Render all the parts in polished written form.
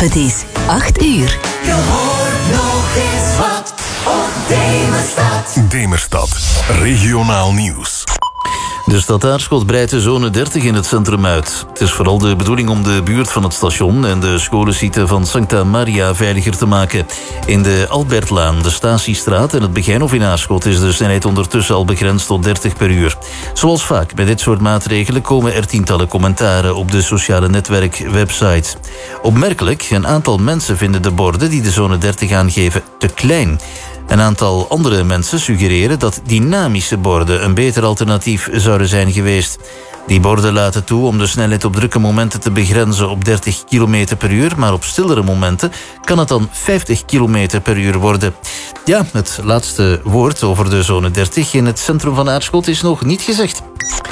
Het is 8 uur. Je hoort nog eens wat op Demerstad. Demerstad, regionaal nieuws. De stad Aarschot breidt de zone 30 in het centrum uit. Het is vooral de bedoeling om de buurt van het station en de scholensite van Sancta Maria veiliger te maken. In de Albertlaan, de Statiestraat en het Begijnhof in Aarschot is de snelheid ondertussen al begrensd tot 30 per uur. Zoals vaak bij dit soort maatregelen komen er tientallen commentaren op de sociale netwerkwebsites. Opmerkelijk, een aantal mensen vinden de borden die de zone 30 aangeven te klein. Een aantal andere mensen suggereren dat dynamische borden een beter alternatief zouden zijn geweest. Die borden laten toe om de snelheid op drukke momenten te begrenzen op 30 km per uur, maar op stillere momenten kan het dan 50 km per uur worden. Ja, het laatste woord over de zone 30 in het centrum van Aarschot is nog niet gezegd.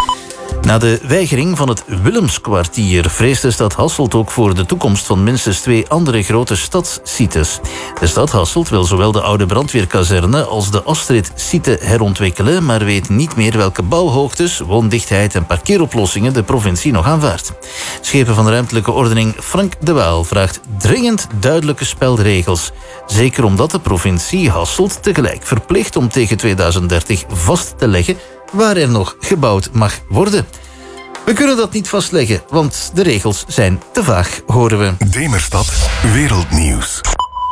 Na de weigering van het Willemskwartier vreest de stad Hasselt ook voor de toekomst van minstens 2 andere grote stadssites. De stad Hasselt wil zowel de oude brandweerkazerne als de Astrid-site herontwikkelen, maar weet niet meer welke bouwhoogtes, woondichtheid en parkeeroplossingen de provincie nog aanvaardt. Schepen van ruimtelijke ordening Frank de Waal vraagt dringend duidelijke spelregels. Zeker omdat de provincie Hasselt tegelijk verplicht om tegen 2030 vast te leggen waar er nog gebouwd mag worden. We kunnen dat niet vastleggen, want de regels zijn te vaag, horen we. Demerstad, wereldnieuws.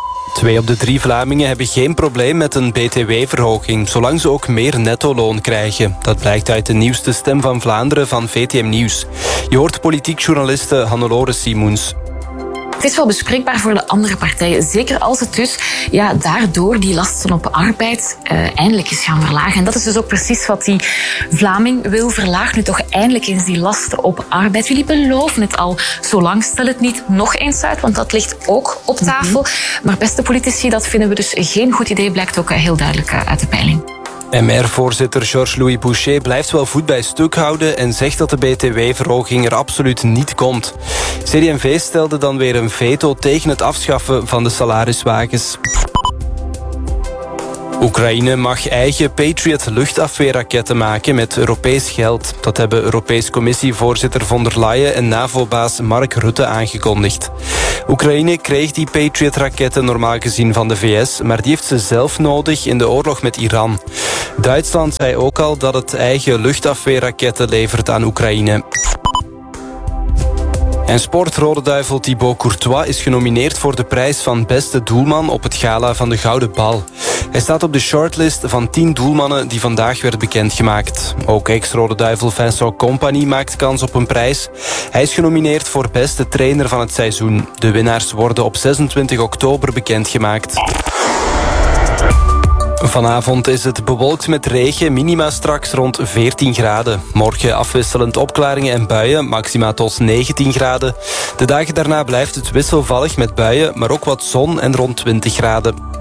2 op de 3 Vlamingen hebben geen probleem met een btw-verhoging, zolang ze ook meer netto-loon krijgen. Dat blijkt uit de nieuwste Stem van Vlaanderen van VTM Nieuws. Je hoort politiek journaliste Hannelore Simoens. Het is wel bespreekbaar voor de andere partijen. Zeker als het dus daardoor die lasten op arbeid eindelijk eens gaan verlagen. En dat is dus ook precies wat die Vlaming wil. Verlaag nu toch eindelijk eens die lasten op arbeid. Jullie beloven het al zo lang. Stel het niet nog eens uit, want dat ligt ook op tafel. Maar beste politici, dat vinden we dus geen goed idee. Blijkt ook heel duidelijk uit de peiling. MR-voorzitter Georges-Louis Boucher blijft wel voet bij stuk houden en zegt dat de btw-verhoging er absoluut niet komt. CD&V stelde dan weer een veto tegen het afschaffen van de salariswagens. Oekraïne mag eigen Patriot-luchtafweerraketten maken met Europees geld. Dat hebben Europese Commissievoorzitter von der Leyen en NAVO-baas Mark Rutte aangekondigd. Oekraïne kreeg die Patriot-raketten normaal gezien van de VS, maar die heeft ze zelf nodig in de oorlog met Iran. Duitsland zei ook al dat het eigen luchtafweerraketten levert aan Oekraïne. En sportrode duivel Thibaut Courtois is genomineerd voor de prijs van beste doelman op het gala van de Gouden Bal. Hij staat op de shortlist van 10 doelmannen die vandaag werd bekendgemaakt. Ook ex-rode duivel Vincent Kompany maakt kans op een prijs. Hij is genomineerd voor beste trainer van het seizoen. De winnaars worden op 26 oktober bekendgemaakt. Vanavond is het bewolkt met regen, minima straks rond 14 graden. Morgen afwisselend opklaringen en buien, maxima tot 19 graden. De dagen daarna blijft het wisselvallig met buien, maar ook wat zon en rond 20 graden.